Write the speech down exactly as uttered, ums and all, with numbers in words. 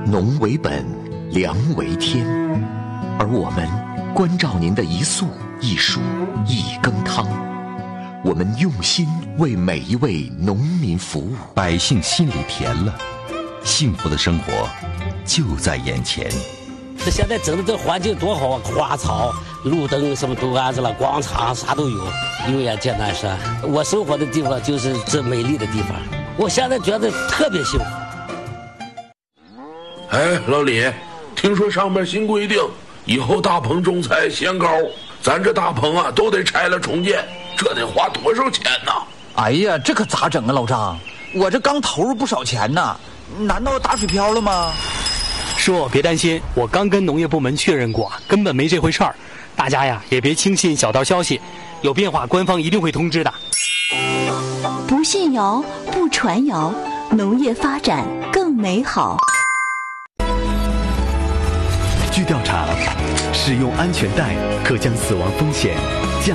农为本，粮为天，而我们关照您的一粟一蔬一羹汤，我们用心为每一位农民服务， 百姓心里甜了，幸福的生活就在眼前。 这现在整的这环境多好啊，花草、路灯什么都安置了，广场啥都有。油盐艰难山，我生活的地方就是这美丽的地方，我现在觉得特别幸福。 哎，老李，听说上面新规定，以后大棚种菜限高，咱这大棚啊都得拆了重建，这得花多少钱呢？ 哎呀，这可咋整啊，老张？我这刚投入不少钱呢，难道打水漂了吗？ 叔，别担心，我刚跟农业部门确认过，根本没这回事儿。大家呀，也别轻信小道消息，有变化官方一定会通知的。 不信谣，不传谣，农业发展更美好。 据调查，使用安全带可将死亡风险降